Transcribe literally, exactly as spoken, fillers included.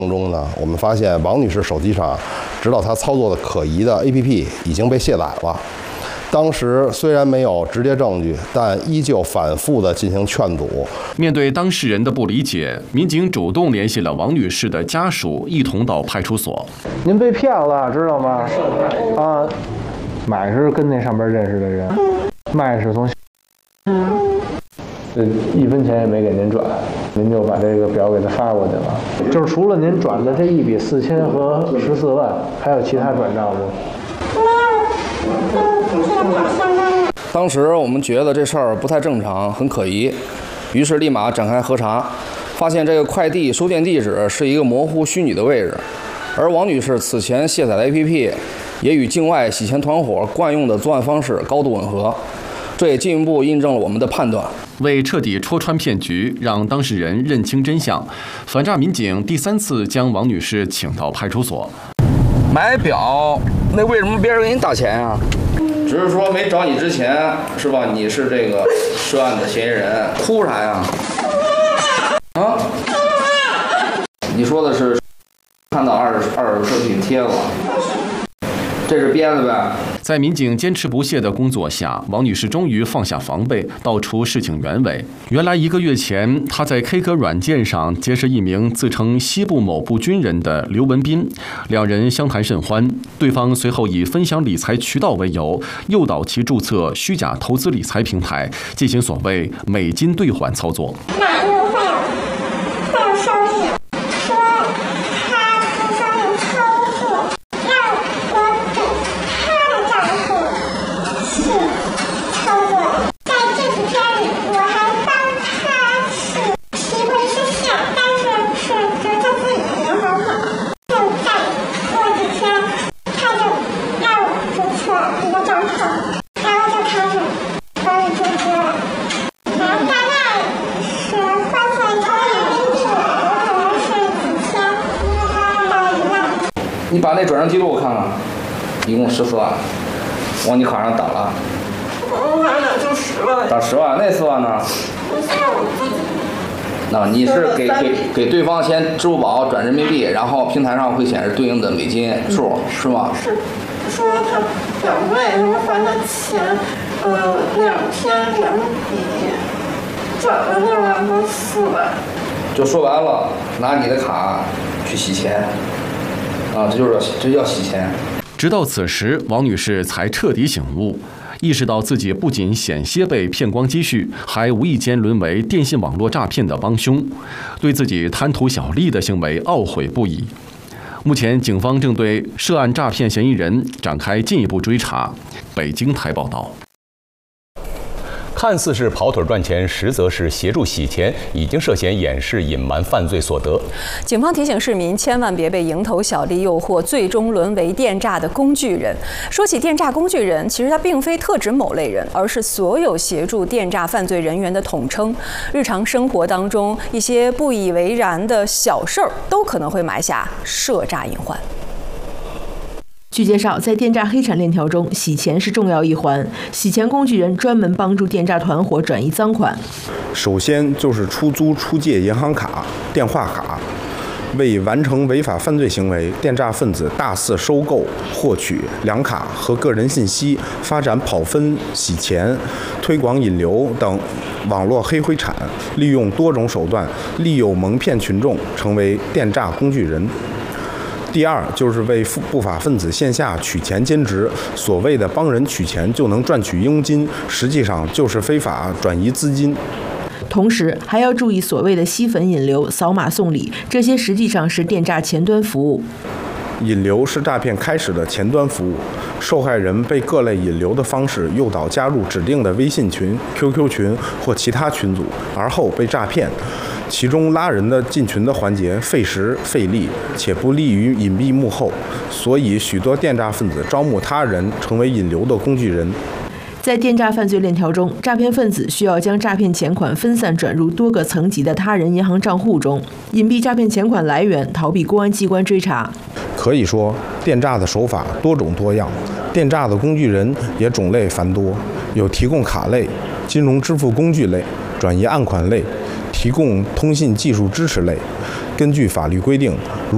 中呢，我们发现王女士手机上，指导她操作的可疑的 A P P 已经被卸载了。当时虽然没有直接证据，但依旧反复的进行劝阻。 面对当事人的不理解，民警主动联系了王女士的家属，一同到派出所。 您被骗了，知道吗？啊，买是跟那上边认识的人，卖是从。嗯。这一分钱也没给您转，您就把这个表给他发过去了。就是除了您转的这一笔四千和十四万，还有其他转账不？ 当时我们觉得这事儿不太正常，很可疑，于是立马展开核查，发现这个快递收件地址是一个模糊虚拟的位置，而王女士此前卸载的 A P P 也与境外洗钱团伙惯用的作案方式高度吻合，这也进一步印证了我们的判断。 为彻底戳穿骗局，让当事人认清真相，反诈民警第三次将王女士请到派出所。 买表，那为什么别人给你打钱啊？只是说没找你之前，是吧？你是这个涉案的嫌疑人，哭啥呀？啊？你说的是看到二二手社区贴了，这是编的呗？ 在民警坚持不懈的工作下，王女士终于放下防备，道出事情原委。原来一个月前，她在 K 歌软件上结识一名自称西部某部军人的刘文斌，两人相谈甚欢。对方随后以分享理财渠道为由，诱导其注册虚假投资理财平台，进行所谓美金兑换操作。 马路会有会有收益，说他出生的超速，让我给他的账户去操作。在这几天里，我还帮他是提过一次现，但是是是他自己的银行卡。就再过几天，他就让我注册一个账号，然后就开始帮你注册了。然后大概是换算成人民币，有可能是几千到一万。 你把那转账记录我看看，一共十四万，往你卡上打了。 我卡上就十万。 打十万，那四万呢？ 那现在我自己。 那你是给给给对方先支付宝转人民币，然后平台上会显示对应的美金数，是吗？ 是，说他表妹他们还的钱，呃，两天两笔，转了六万和四万。 就说白了，拿你的卡去洗钱，啊，这就是这叫洗钱。 直到此时，王女士才彻底醒悟，意识到自己不仅险些被骗光积蓄，还无意间沦为电信网络诈骗的帮凶，对自己贪图小利的行为懊悔不已。目前，警方正对涉案诈骗嫌疑人展开进一步追查。北京台报道。 看似是跑腿赚钱，实则是协助洗钱，已经涉嫌掩饰隐瞒犯罪所得。 警方提醒市民千万别被蝇头小利诱惑，最终沦为电诈的工具人。说起电诈工具人，其实它并非特指某类人，而是所有协助电诈犯罪人员的统称。日常生活当中，一些不以为然的小事儿，都可能会埋下涉诈隐患。 据介绍，在电诈黑产链条中，洗钱是重要一环。洗钱工具人专门帮助电诈团伙转移赃款。 首先就是出租、出借银行卡、电话卡。为完成违法犯罪行为，电诈分子大肆收购、获取两卡和个人信息，发展跑分、洗钱、推广引流等网络黑灰产，利用多种手段，利诱蒙骗群众，成为电诈工具人。第二，就是为不法分子线下取钱兼职，所谓的帮人取钱就能赚取佣金，实际上就是非法转移资金。 同时还要注意所谓的吸粉引流、扫码送礼，这些实际上是电诈前端服务。 引流是诈骗开始的前端服务，受害人被各类引流的方式诱导加入指定的微信群、Q Q 群或其他群组，而后被诈骗。其中拉人的进群的环节费时费力，且不利于隐蔽幕后，所以许多电诈分子招募他人成为引流的工具人。 在电诈犯罪链条中，诈骗分子需要将诈骗钱款分散转入多个层级的他人银行账户中，隐蔽诈骗钱款来源，逃避公安机关追查。 可以说，电诈的手法多种多样，电诈的工具人也种类繁多，有提供卡类、金融支付工具类、转移案款类、提供通信技术支持类。根据法律规定，如